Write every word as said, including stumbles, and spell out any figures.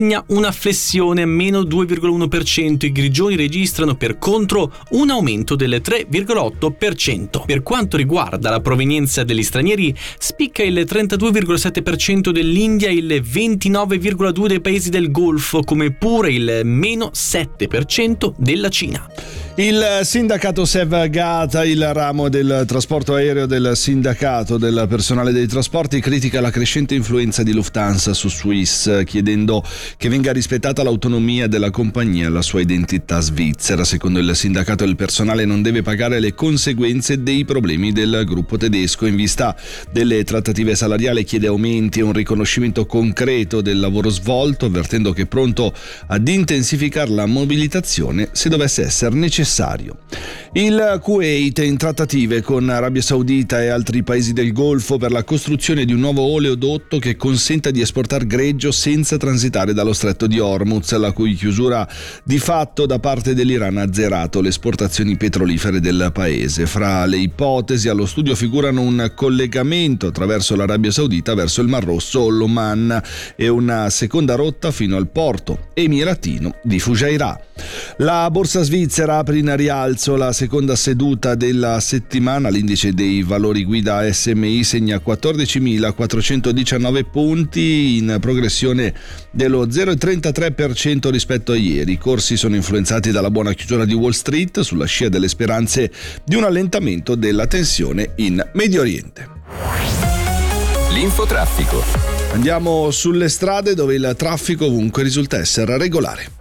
una flessione meno due virgola uno per cento, i grigioni registrano per contro un aumento del tre virgola otto per cento. Per quanto riguarda la provenienza degli stranieri, spicca il trentadue virgola sette per cento dell'India e il ventinove virgola due per cento dei paesi del Golfo, come pure il meno sette per cento della Cina. Il sindacato Sevgata, il ramo del trasporto aereo del sindacato del personale dei trasporti, critica la crescente influenza di Lufthansa su Swiss, chiedendo che venga rispettata l'autonomia della compagnia e la sua identità svizzera. Secondo il sindacato, il personale non deve pagare le conseguenze dei problemi del gruppo tedesco. In vista delle trattative salariali chiede aumenti e un riconoscimento concreto del lavoro svolto, avvertendo che è pronto ad intensificare la mobilitazione se dovesse essere necessario. Il Kuwait è in trattative con Arabia Saudita e altri paesi del Golfo per la costruzione di un nuovo oleodotto che consenta di esportare greggio senza transitare dallo stretto di Hormuz, la cui chiusura di fatto da parte dell'Iran ha azzerato le esportazioni petrolifere del paese. Fra le ipotesi allo studio figurano un collegamento attraverso l'Arabia Saudita verso il Mar Rosso o l'Oman e una seconda rotta fino al porto emiratino di Fujairah. La borsa svizzera apre in rialzo la seconda seduta della settimana. L'indice dei valori guida S M I segna quattordicimilaquattrocentodiciannove punti, in progressione dello zero virgola trentatré per cento rispetto a ieri. I corsi sono influenzati dalla buona chiusura di Wall Street sulla scia delle speranze di un allentamento della tensione in Medio Oriente. L'infotraffico. Andiamo sulle strade dove il traffico ovunque risulta essere regolare.